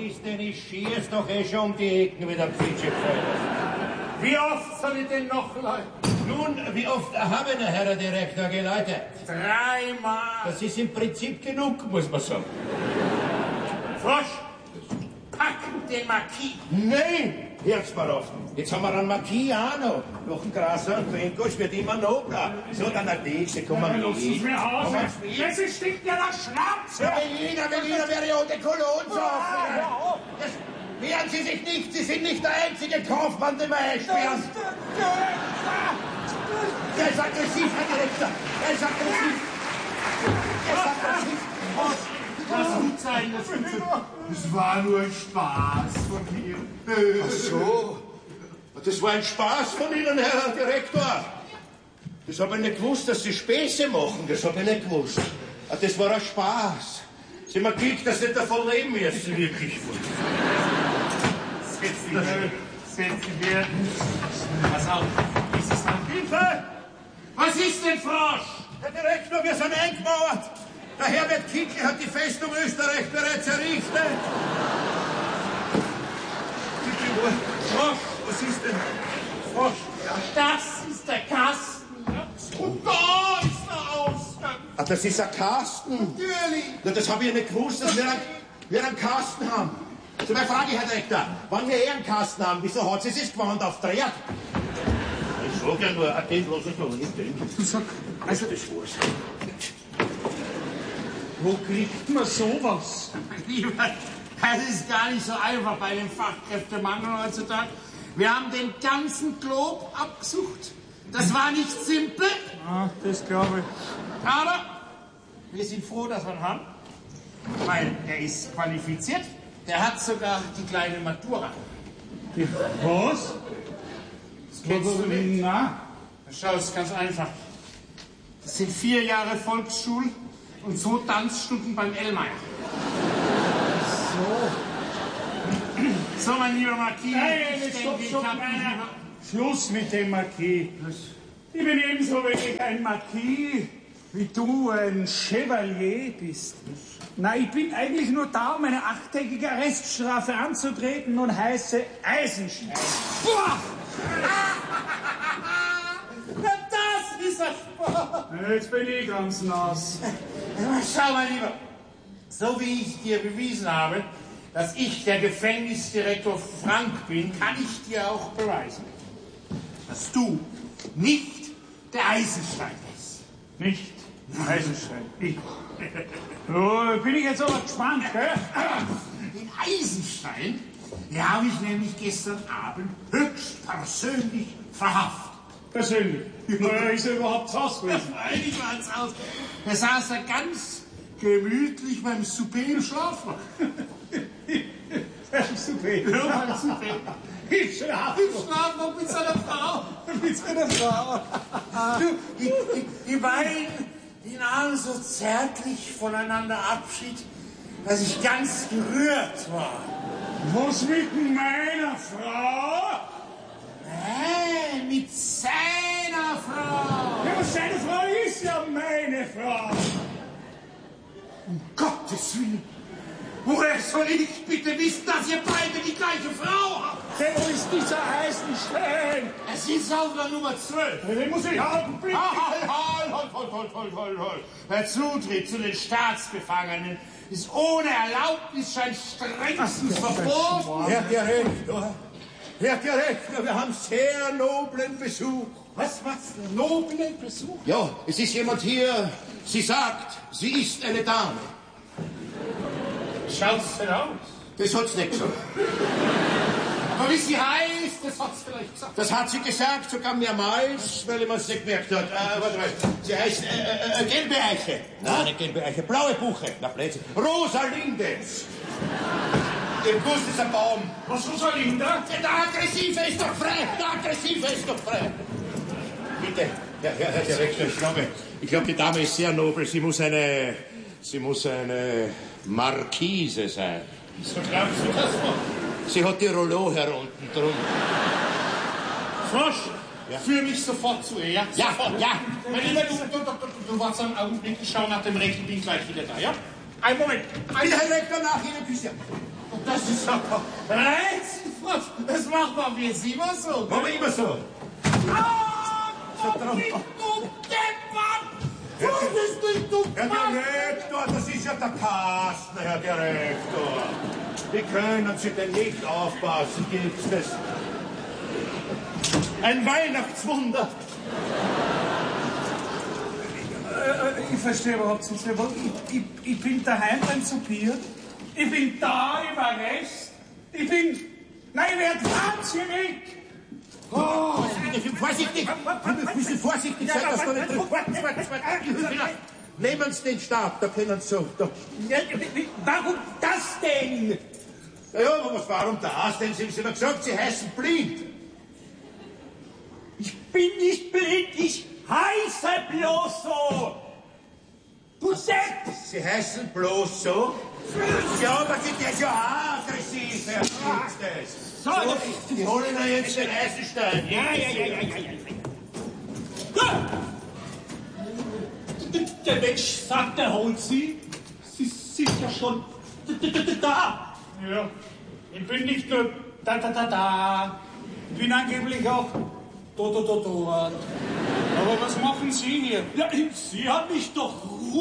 ist denn? Ich schieß doch eh schon um die Ecken wie der Pfitschepfeiler. Wie oft soll ich denn noch läuten? Nun, wie oft haben der Herr Direktor geläutet? 3-mal. Das ist im Prinzip genug, muss man sagen. Frosch, pack den Marquis. Nein, Herzbarov. Jetzt haben wir einen Marquis auch noch. Noch ein Grasser und Benkosch wird immer nobler. So, dann der nächste, komm mal Lass uns mir aus. Jetzt stinkt ja der Schnaps. Ja, Berliner wäre ja ohne Cologne so. Wehren Sie sich nicht, Sie sind nicht der einzige Kaufmann, den wir einsperren. Der ist aggressiv, Herr Direktor. Er ist aggressiv. Das gut sein, das gut sein. Es war nur ein Spaß von mir. Ach so. Das war ein Spaß von Ihnen, Herr Direktor. Das habe ich nicht gewusst, dass Sie Späße machen. Das habe ich nicht gewusst. Das war ein Spaß. Sie haben Glück, dass Sie davon leben müssen, wirklich. Setz dich her. Pass auf. Ist es dann Hilfe! Was ist denn, Frosch? Herr Direktor, wir sind eingemauert. Der Herbert Kickl hat die Festung Österreich bereits errichtet. Frosch, was ist denn? Frosch. Ja, das ist der Kasten. Und da ist der Ausgang. Ah, das ist ein Kasten. Natürlich. Na, das habe ich nicht gewusst, dass wir einen Kasten haben. So, meine Frage, Herr Direktor, wann wir einen Kasten haben, wieso hat Sie sich gewandt auf Dreher? Ich sag ja nur, den bloß nicht noch nicht denken. Du sag, also Das war's. wo kriegt man sowas? Lieber, das ist gar nicht so einfach bei dem Fachkräftemangel heutzutage. Wir haben den ganzen Glob abgesucht. Das war nicht simpel. Ah, das glaube ich. Aber wir sind froh, dass wir ihn haben. Weil er ist qualifiziert. Der hat sogar die kleine Matura. Was? Das kennst du nicht? Na, Schau, es ist ganz einfach. Das sind 4 Jahre Volksschule und 2 Tanzstunden beim Ellmeier. So, mein lieber Marquis. nein, ich stopp, denke, ich stopp, hab nein, mich nein. über... Schluss mit dem Marquis. Ich bin ebenso wenig ein Marquis, wie du ein Chevalier bist. Nein, ich bin eigentlich nur da, um eine 8-tägige Arreststrafe anzutreten und heiße Eisenstein. Boah! Na, das ist ein Sport. Jetzt bin ich ganz nass. Schau, mein Lieber. So wie ich dir bewiesen habe, dass ich der Gefängnisdirektor Frank bin, kann ich dir auch beweisen, dass du nicht der Eisenstein bist. Nicht Eisenstein, ich. So, bin ich jetzt aber gespannt, gell? Den Eisenstein, den habe ich nämlich gestern Abend höchstpersönlich verhaftet. Persönlich. Ist er überhaupt zu Hause gewesen? Freilich war es aus. Da saß er ganz gemütlich beim Souper im Schlafwagen. Super. Ja, beim Souper. Ich schlafe. Im Schlafwagen mit seiner Frau. Mit seiner Frau. Die beiden, die nahmen so zärtlich voneinander Abschied, dass ich ganz gerührt war. Was mit meiner Frau? Nein, mit seiner Frau. Ja, seine Frau ist ja meine Frau. Um Gottes Willen. Woher soll ich bitte wissen, dass ihr beide die gleiche Frau habt? Wo ist dieser Eisenstein? Es ist auf der Nummer 12. Den muss ich haben. Halt. Der Zutritt zu den Staatsgefangenen ist ohne Erlaubnis schon strengstens verboten. Herr Direktor, wir haben sehr noblen Besuch. Was? Noblen Besuch? Ja, es ist jemand hier, sie sagt, sie ist eine Dame. Schaut's denn aus? Das hat's nicht gesagt. Aber wie sie heißt, das hat's vielleicht gesagt. Das hat sie gesagt, sogar mehrmals, weil ich mir's nicht gemerkt hat. Warte mal, sie heißt gelbe Eiche. Nein, nicht gelbe Eiche, blaue Buche. Na, Blödsinn. Rosalinde. Im Guss ist ein Baum. Was, Rosalinde? Der Aggressive ist doch frei. Bitte, Herr Direktor, ich glaube, die Dame ist sehr nobel. Sie muss eine Marquise sein. So glaubst du das wohl? Sie hat die Rollo herunten drum. Frosch, führ mich sofort zu ihr, ja? Ja, Sofort. ja. Mein Lieber, du warst einen Augenblick, ich schau nach dem Rechten, bin gleich wieder da, ja? Einen Moment. Bitte, Herr Direktor, nach Ihnen, Küsse. Das ist so. Reizfrost, das macht man wie es immer so. Machen wir immer so. Du Deppert! Du Herr Direktor, das ist ja der Kastner, Herr Direktor. Wie können Sie denn nicht aufpassen, gibt's das? Ein Weihnachtswunder. Ich verstehe überhaupt nicht. Ich bin daheim beim Soupieren. Ich bin da im Arrest. Ich bin... Nein, ich werde wahnsinnig. Oh, vorsichtig! Ein bisschen vorsichtig sein, dass du nicht drin... Nehmen Sie den Stab, da können Sie so... Da. Warum das denn? Ja, aber warum das denn? Sie haben immer gesagt, Sie heißen blind. Ich bin nicht blind, ich heiße bloß so. Du Depp! Sie heißen bloß so? Ja, aber der ist ja auch aggressiv, Herr Schulz. So, die holen ja jetzt den Eisenstein. Ja. Der Mensch sagt, er holt sie. Sie sind ja schon da. Ja, ich bin nicht nur da. Ich bin angeblich auch dort. Aber was machen Sie hier? Ja, Sie haben mich doch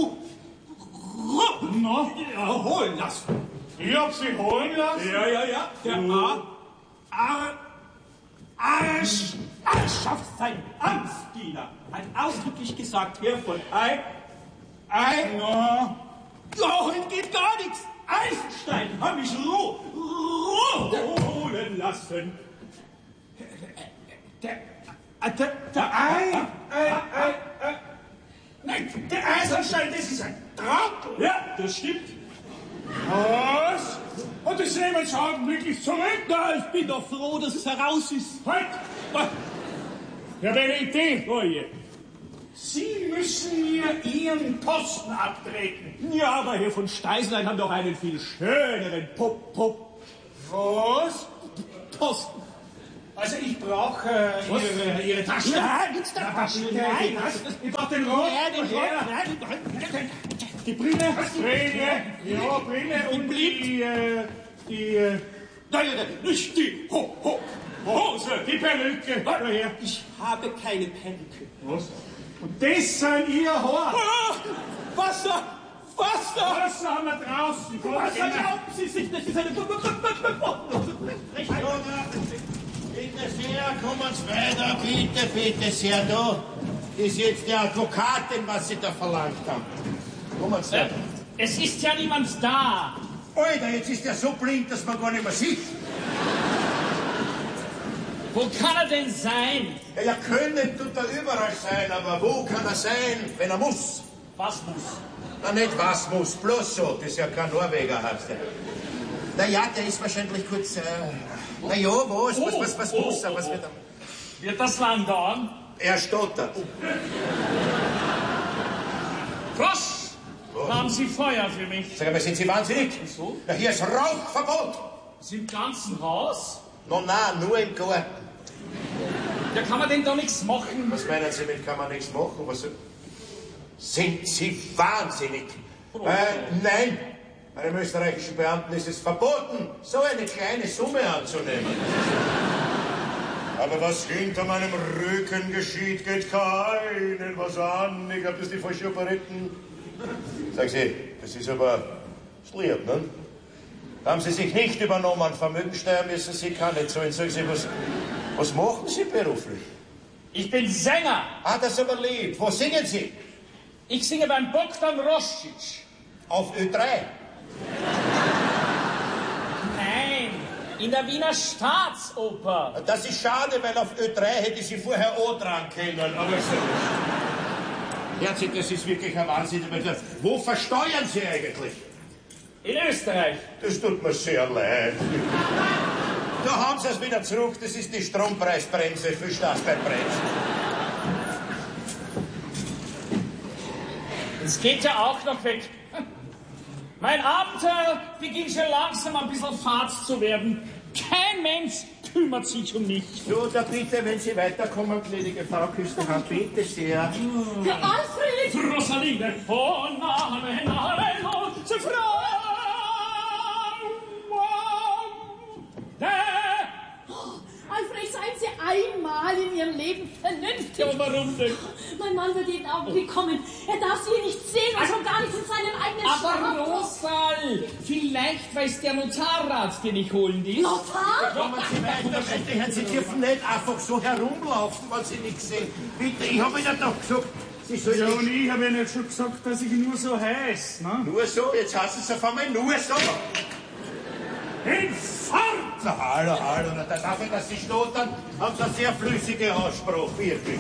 holen lassen. Ich hab Sie holen lassen? Ja. Der Arsch sein Amtsdiener hat ausdrücklich gesagt, Herr von holen geht gar nichts. Eisenstein haben mich holen lassen. Nein, der Eisenstein, das ist ein Trottel. Ja, das stimmt. Was? Und das nehmen Sie augenblicklich zurück? Na, ich bin doch froh, dass es heraus ist. Halt! Ich habe eine Idee, Freunde. Sie müssen mir Ihren Posten abtreten. Ja, aber Herr von Steisenlein haben doch einen viel schöneren Was? Posten. Also ich brauche Ihre Tasche. Nein, gibt's da Tasche? Nein, ich brauche den Rock. Die Brille. Brille und nicht die Hose, die Perücke. Ich habe keine Perücke. Was? Und das sind Ihr Haar. Wasser haben wir draußen. Was erlauben Sie sich? Das ist eine... Bitte sehr, kommen Sie weiter, bitte sehr, da ist jetzt die Advokatin, was Sie da verlangt haben. Kommen Sie weiter. Es ist ja niemand da. Alter, jetzt ist er so blind, dass man gar nicht mehr sieht. Wo kann er denn sein? Ja, können tut er überall sein, aber wo kann er sein, wenn er muss? Was muss? Na, nicht was muss, bloß so, das ist ja kein Norweger, heißt der. Naja, der ist wahrscheinlich kurz, naja, was muss er, was wird er? Wird das lang dauern? Er stottert. Frosch! Haben Sie Feuer für mich? Sag mal, sind Sie wahnsinnig? Wieso? Na, hier ist Rauchverbot. Ist im ganzen Haus? No, nein, nur im Garten. Da kann man denn doch nichts machen. Was meinen Sie mit, kann man nichts machen? Was sind Sie wahnsinnig? Nein, einem österreichischen Beamten ist es verboten, so eine kleine Summe anzunehmen. Aber was hinter meinem Rücken geschieht, geht keinen was an. Ich glaube, das ist die falsche Operetten. Sagen Sie, das ist aber lieb, ne? Haben Sie sich nicht übernommen, Vermögensteuer müssen Sie keine zahlen. Sagen Sie, was machen Sie beruflich? Ich bin Sänger. Ah, das ist aber lieb. Wo singen Sie? Ich singe beim Bogdan Roscic. Auf Ö3? Nein, in der Wiener Staatsoper. Das ist schade, weil auf Ö3 hätte ich Sie vorher auch dran können. Aber so. Herzlich, das ist wirklich ein Wahnsinn. Wo versteuern Sie eigentlich? In Österreich. Das tut mir sehr leid. Da haben Sie es wieder zurück. Das ist die Strompreisbremse. Viel Spaß beim Bremsen. Es geht ja auch noch weg. Mein Abenteuer beginnt schon langsam ein bisschen fad zu werden. Kein Mensch kümmert sich um mich. So, da bitte, wenn Sie weiterkommen, gnädige Frau Küstenhahn, bitte sehr. Herr Alfred! Rosaline von Namen, zu Frau. warum denn? Mein Mann wird jeden Augenblick kommen. Er darf sie nicht sehen und schon gar nicht in seinem eigenen Aber Rosal, vielleicht weiß der Notarrat, den ich holen will. Notar? Kommen Sie weiter, bitte. Sie dürfen nicht einfach so herumlaufen, wenn Sie nichts sehen. Bitte, ich habe Ihnen doch gesagt, Sie sollen Ja, nicht... und ich habe ja nicht schon gesagt, dass ich nur so heiß, ne? Nur so, jetzt heißt es auf einmal nur so. Hinfort! Na, hallo, na, dafür, dass Sie stottern, haben Sie eine sehr flüssige Aussprache, wirklich.